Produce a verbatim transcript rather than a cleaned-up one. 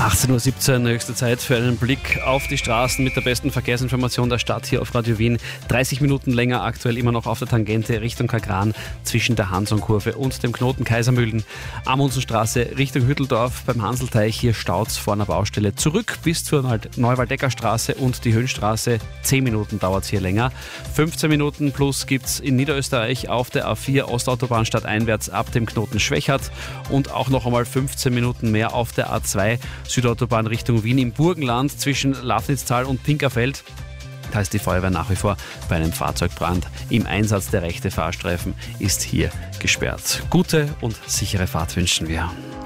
achtzehn Uhr siebzehn, höchste Zeit für einen Blick auf die Straßen mit der besten Verkehrsinformation der Stadt hier auf Radio Wien. dreißig Minuten länger aktuell immer noch auf der Tangente Richtung Kagran zwischen der Hansonkurve und dem Knoten Kaisermühlen. Amundsenstraße Richtung Hütteldorf beim Hanselteich, hier staut's vor einer Baustelle. Zurück bis zur Neuwaldecker-Straße und die Höhenstraße. zehn Minuten dauert's hier länger. fünfzehn Minuten plus gibt's in Niederösterreich auf der A vier Ostautobahn stadteinwärts ab dem Knoten Schwächert und auch noch einmal fünfzehn Minuten mehr auf der A zwei Südautobahn Richtung Wien im Burgenland zwischen Lafnitztal und Pinkerfeld. Da ist die Feuerwehr nach wie vor bei einem Fahrzeugbrand im Einsatz. Der rechte Fahrstreifen ist hier gesperrt. Gute und sichere Fahrt wünschen wir.